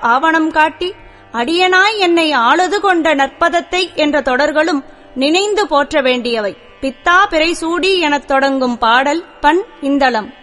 ஆவணம் காட்டி அடியனாய் என்னை ஆளுது கொண்ட நற்பதத்தை என்ற தொடர்களும் நினைந்து போற்ற வேண்டியவை. பித்தா பிறை சூடி எனத் தொடங்கும் பாடல் பண் இந்தளம்.